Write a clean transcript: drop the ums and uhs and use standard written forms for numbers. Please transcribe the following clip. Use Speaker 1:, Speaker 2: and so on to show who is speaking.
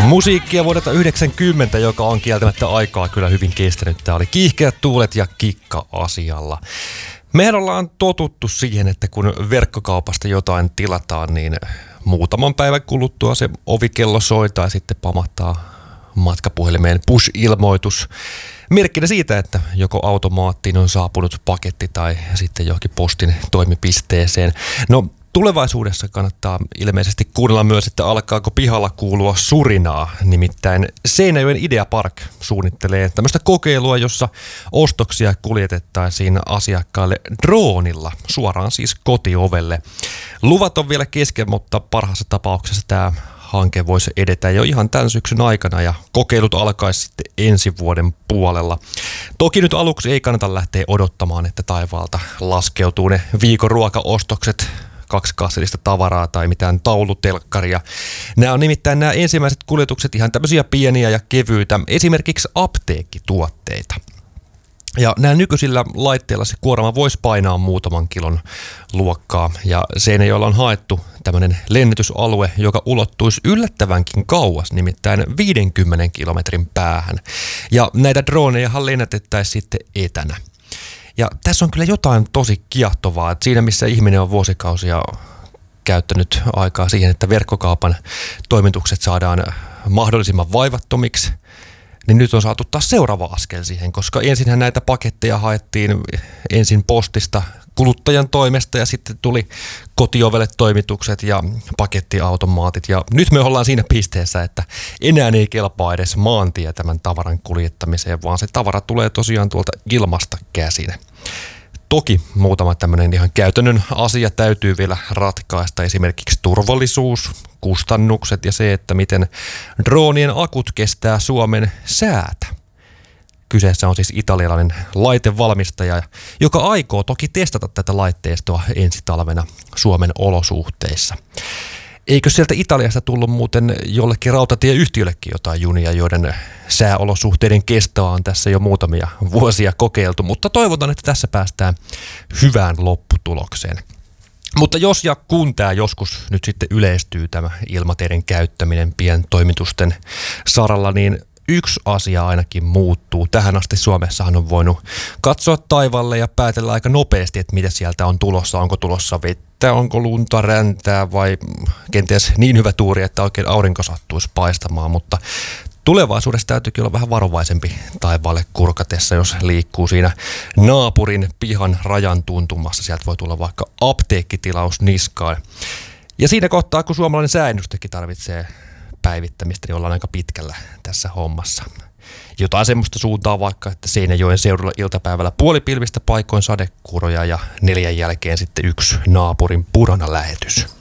Speaker 1: Musiikkia vuodelta 90, joka on kieltämättä aikaa kyllä hyvin kestänyt. Tämä oli Kiihkeät tuulet ja Kikka asialla. Mehän ollaan totuttu siihen, että kun verkkokaupasta jotain tilataan, niin muutaman päivän kuluttua se ovikello soi tai sitten pamahtaa matkapuhelimeen push-ilmoitus. Merkkinä siitä, että joko automaattiin on saapunut paketti tai sitten johonkin postin toimipisteeseen. No, tulevaisuudessa kannattaa ilmeisesti kuunnella myös, että alkaako pihalla kuulua surinaa. Nimittäin Seinäjoen Idea Park suunnittelee tämmöistä kokeilua, jossa ostoksia kuljetettaisiin asiakkaalle droonilla, suoraan siis kotiovelle. Luvat on vielä kesken, mutta parhaassa tapauksessa tämä hanke voisi edetä jo ihan tämän syksyn aikana ja kokeilut alkaisi sitten ensi vuoden puolella. Toki nyt aluksi ei kannata lähteä odottamaan, että taivaalta laskeutuu ne viikon ruokaostokset, 2 kassillista tavaraa tai mitään taulutelkkaria. Nämä on nimittäin nämä ensimmäiset kuljetukset ihan tämmöisiä pieniä ja kevyitä, esimerkiksi apteekkituotteita. Ja nämä nykyisillä laitteilla se kuorma voisi painaa muutaman kilon luokkaa ja Seinäjoella on haettu tämmöinen lennätysalue, joka ulottuisi yllättävänkin kauas, nimittäin 50 kilometrin päähän. Ja näitä dronejahan lennätettäisiin sitten etänä. Ja tässä on kyllä jotain tosi kiehtovaa, että siinä missä ihminen on vuosikausia käyttänyt aikaa siihen, että verkkokaupan toimitukset saadaan mahdollisimman vaivattomiksi, niin nyt on saatu taas seuraava askel siihen, koska ensinhän näitä paketteja haettiin ensin postista kuluttajan toimesta ja sitten tuli kotiovelle toimitukset ja pakettiautomaatit. Ja nyt me ollaan siinä pisteessä, että enää ei kelpaa edes maantie tämän tavaran kuljettamiseen, vaan se tavara tulee tosiaan tuolta ilmasta käsin. Toki muutama tämmöinen ihan käytännön asia täytyy vielä ratkaista, esimerkiksi turvallisuus, kustannukset ja se, että miten droonien akut kestää Suomen säätä. Kyseessä on siis italialainen laitevalmistaja, joka aikoo toki testata tätä laitteistoa ensi talvena Suomen olosuhteissa. Eikö sieltä Italiasta tullut muuten jollekin rautatieyhtiöllekin jotain junia, joiden sääolosuhteiden kestoa on tässä jo muutamia vuosia kokeiltu, mutta toivotan, että tässä päästään hyvään lopputulokseen. Mutta jos ja kun tämä joskus nyt sitten yleistyy tämä ilmateiden käyttäminen pientoimitusten saralla, niin yksi asia ainakin muuttuu. Tähän asti Suomessahan on voinut katsoa taivaalle ja päätellä aika nopeasti, että mitä sieltä on tulossa. Onko tulossa vettä, onko lunta, räntää vai kenties niin hyvä tuuri, että oikein aurinko sattuisi paistamaan. Mutta tulevaisuudessa täytyykin olla vähän varovaisempi taivaalle kurkatessa, jos liikkuu siinä naapurin pihan rajan tuntumassa. Sieltä voi tulla vaikka apteekkitilaus niskaan. Ja siinä kohtaa, kun suomalainen sääennustekin tarvitsee päivittämistä, niin ollaan aika pitkällä tässä hommassa. Jotain semmoista suuntaa vaikka, että Seinäjoen seudulla iltapäivällä puolipilvistä paikoin sadekuuroja ja 4 jälkeen sitten 1 naapurin purana lähetys.